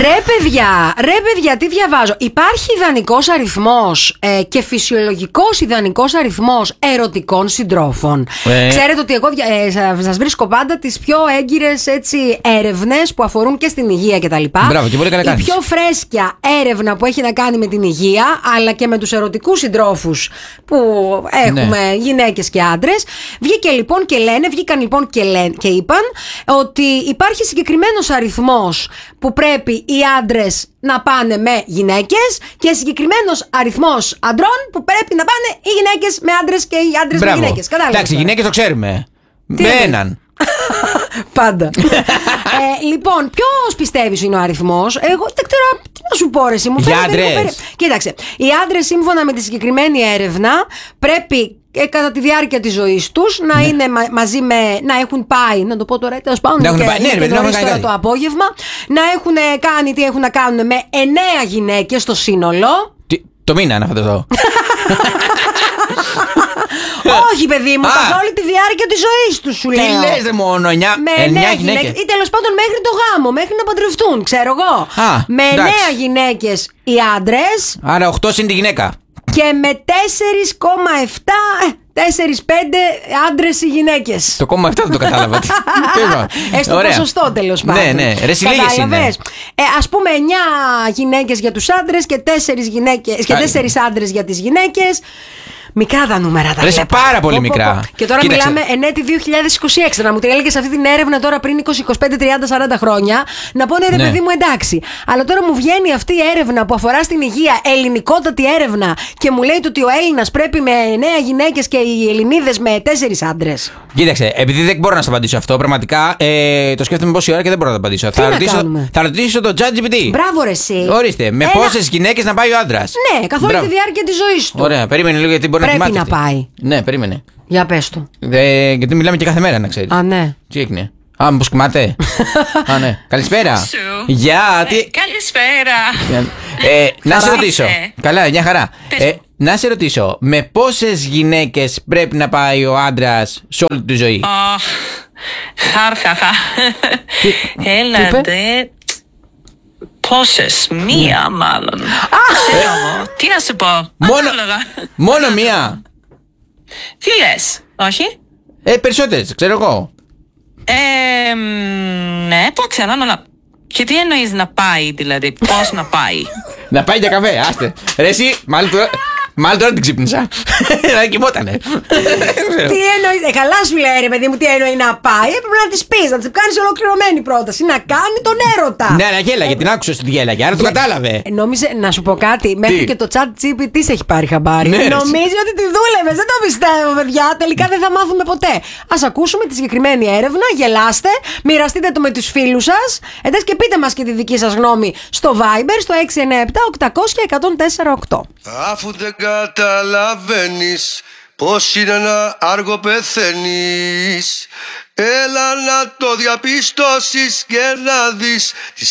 Ρε παιδιά, τι διαβάζω. Υπάρχει ιδανικός αριθμός και φυσιολογικός ιδανικός αριθμός ερωτικών συντρόφων. Ξέρετε ότι εγώ σας βρίσκω πάντα τις πιο έγκυρες έρευνες που αφορούν και στην υγεία κτλ. Μπράβο, και πολύ καλά κάνεις. Η πιο φρέσκια έρευνα που έχει να κάνει με την υγεία, αλλά και με τους ερωτικούς συντρόφους που έχουμε, γυναίκες και άντρες, βγήκαν λοιπόν και είπαν ότι υπάρχει συγκεκριμένος αριθμός που πρέπει οι άντρες να πάνε με γυναίκες και συγκεκριμένος αριθμός αντρών που πρέπει να πάνε οι γυναίκες με άντρες και οι άντρες με γυναίκες. Εντάξει, οι γυναίκες το ξέρουμε. Με έναν. Πάντα. Λοιπόν, ποιος πιστεύεις είναι ο αριθμός? Εγώ δεν ξέρω τι να σου πω, ρε εσύ. Για άντρες. Κοίταξε, οι άντρες σύμφωνα με τη συγκεκριμένη έρευνα πρέπει κατά τη διάρκεια της ζωής τους να είναι μαζί με. Να έχουν πάει. Να το πω τώρα, τέλος πάντων. Να έχουν πάει. Τώρα το απόγευμα. Να έχουν κάνει τι έχουν να κάνουν με 9 γυναίκες στο σύνολο. Το μήνα, να φανταστώ. Όχι, παιδί μου, καθ' όλη τη διάρκεια της ζωής τους σου λέω. Τι λες, μόνο 9 γυναίκες. Ή τέλος πάντων μέχρι το γάμο, μέχρι να παντρευτούν, ξέρω εγώ. Με 9 γυναίκες οι άντρες. Άρα 8 συν τη γυναίκα. Και με 4,7. 4-5 άντρες ή γυναίκες. Το 0,7 δεν το κατάλαβα. Έστω ποσοστό τέλος πάντων. Ναι, ρε συλλήγες είναι. Ας πούμε 9 γυναίκες για τους άντρες και 4 άντρες για τις γυναίκες. Μικρά τα νούμερα τα βλέπω. Πάρα πολύ μικρά. Και τώρα μιλάμε ενέτη 2026. Να μου τη έλεγες αυτή την έρευνα τώρα πριν 20, 25, 30, 40 χρόνια. Να πω ναι, ρε παιδί μου, εντάξει. Αλλά τώρα μου βγαίνει αυτή η έρευνα που αφορά στην υγεία, ελληνικότατη έρευνα, και μου λέει ότι ο Έλληνας πρέπει με 9 γυναίκες και οι Ελληνίδες με 4 άντρες. Κοίταξε, επειδή δεν μπορώ να σου απαντήσω αυτό, πραγματικά το σκέφτομαι πόση ώρα και δεν μπορώ να το απαντήσω. Θα ρωτήσω το ChatGPT. Μπράβο, ρε εσύ. Ορίστε, με πόσες γυναίκες να πάει ο άντρας? Ναι, καθ' όλη τη διάρκεια της ζωής του. Ωραία, περίμενε λίγο γιατί μπορεί πρέπει να πάει. Ναι, περίμενε. Για πες του. Γιατί μιλάμε και κάθε μέρα, να ξέρεις. Α, ναι. Τι έγινε? Μήπως κοιμάται? Α, ναι. Καλησπέρα. Γεια. Καλησπέρα. Να σε ρωτήσω. Καλά, μια χαρά. Να σε ρωτήσω, με πόσες γυναίκες πρέπει να πάει ο άντρας σε όλη τη ζωή? Χάρχαχα. Έλατε. Πόσες? Μία μάλλον. Ξέρω εγώ. Τι να σου πω? Μόνο μία? Τι λες? Όχι? Περισσότερες, ξέρω εγώ. Ναι, το ξέρω, αλλά και τι εννοείς να πάει, δηλαδή, πώς να πάει? Να πάει για καφέ, άστε. Ρε εσύ, μάλλον τώρα την ξύπνησα. Να κοιμότανε. Τι εννοεί? Καλά σου λέει, ρε παιδί μου, τι εννοεί να πάει? Έπρεπε να τη πει, να τη κάνει ολοκληρωμένη πρόταση. Να κάνει τον έρωτα. Ναι, αλλά γέλαγε, την άκουσε ότι γέλαγε, άρα το κατάλαβε. Νόμιζε, να σου πω κάτι, μέχρι και το ChatGPT σε έχει πάρει χαμπάρι. Νομίζει ότι τη δούλευε, δεν το πιστεύω, παιδιά. Τελικά δεν θα μάθουμε ποτέ. Α ακούσουμε τη συγκεκριμένη έρευνα, γελάστε, μοιραστείτε το με του φίλου σα. Εντάξει, και πείτε μα και τη δική σα γνώμη στο Viber, στο 697-800-1048. Αφού δεν καταλαβαίνεις πως είναι να αργό πεθαίνεις, έλα να το διαπιστώσεις και να δεις